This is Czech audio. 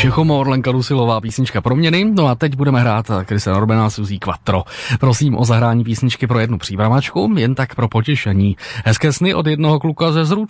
Čechomor, Lenka Rusilová, písnička Proměny. No a teď budeme hrát Chrisa Norbena, Suzy Quattro. Prosím o zahrání písničky pro jednu příbramačku, jen tak pro potěšení. Hezké sny od jednoho kluka ze Zruč.